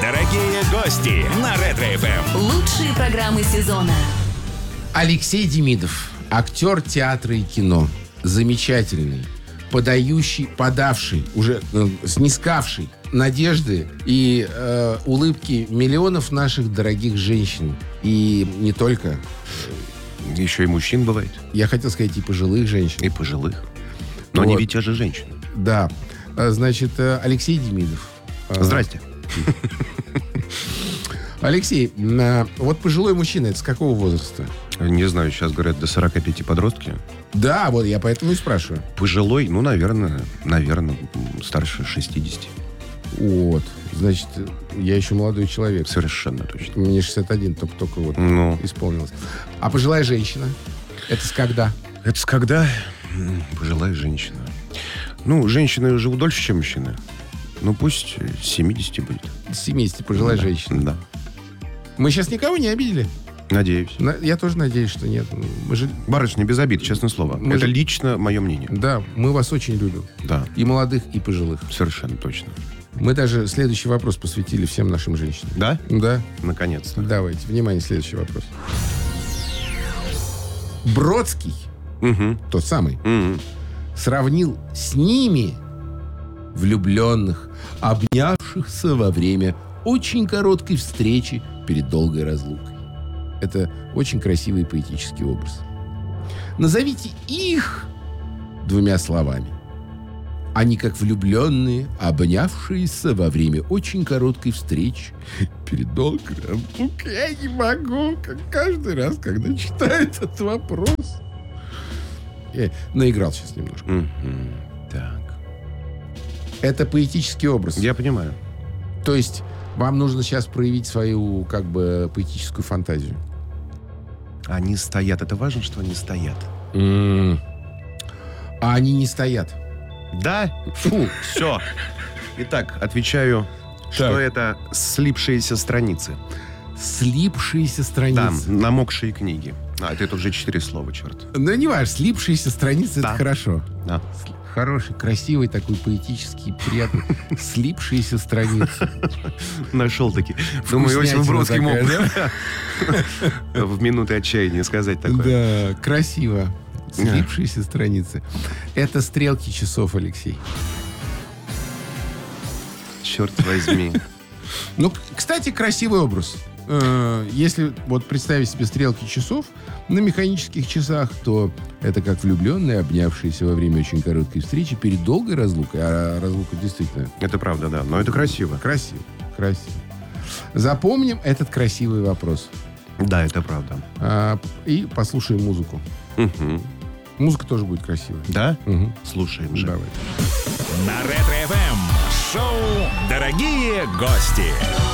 Дорогие гости на Ретро-ФМ. Лучшие программы сезона. Алексей Демидов, актер театра и кино. Замечательный, подавший, уже снискавший надежды и улыбки миллионов наших дорогих женщин. И не только. Еще и мужчин бывает. Я хотел сказать, и пожилых женщин. И пожилых. Но они Вот. ведь те же женщины. Да. Значит, Алексей Демидов. Здрасте. Алексей, вот пожилой мужчина, это с какого возраста? Не знаю, сейчас говорят до 45 подростки. Да, вот я поэтому и спрашиваю. Пожилой, ну, наверное, старше 60. Вот. Значит, я еще молодой человек. Совершенно точно. Мне 61, только вот Ну, исполнилось. А пожилая женщина? Это с когда? это с когда? Пожилая женщина. Ну, женщины живут дольше, чем мужчины. Ну, пусть с 70 будет. С 70, пожилая Да, женщина. Да. Мы сейчас никого не обидели? Надеюсь. Я тоже надеюсь, что нет. Мы же... Барышня, без обид, честное слово. Мы Это же- лично мое мнение. Да, мы вас очень любим. Да, И молодых, и пожилых. совершенно точно. Мы даже следующий вопрос посвятили всем нашим женщинам. Да? Да. Наконец-то. Давайте, внимание, следующий вопрос. Бродский, Угу. тот самый, Угу. сравнил с ними влюбленных, обнявшихся во время очень короткой встречи перед долгой разлукой. Это очень красивый поэтический образ. Назовите их двумя словами. Они как влюбленные, обнявшиеся во время очень короткой встречи перед долгой разлукой. Я не могу, как каждый раз, когда читаю этот вопрос. Я наиграл сейчас немножко. Так. Это поэтический образ. Я понимаю. То есть вам нужно сейчас проявить свою как бы поэтическую фантазию. Они стоят. Это важно, что они стоят. А они не стоят. Да? Фу, все. Итак, отвечаю, что это слипшиеся страницы. Слипшиеся страницы. Да, намокшие книги. Это уже 4 слова, черт. Ну, не важно, слипшиеся страницы, Да. это хорошо. Да. Хороший, красивый, такой поэтический, приятный. Слипшиеся страницы. Нашел таки. Думаю, Иосиф Вкуснятина Бродский мог такая, в минуты отчаяния сказать такое. Да, красиво. Слипшиеся страницы. Это стрелки часов, Алексей. Черт возьми. Ну, кстати, красивый образ. Если вот представить себе стрелки часов на механических часах, то это как влюбленные, обнявшиеся во время очень короткой встречи перед долгой разлукой. А разлука действительно Это правда, да. Но это красиво. красиво. Красиво. Запомним этот красивый вопрос. Да, это правда. И послушаем музыку. Мгм. Музыка тоже будет красивой. Да? Мгм. Слушаем же. Давай. На Ретро-ФМ. Шоу «Дорогие гости».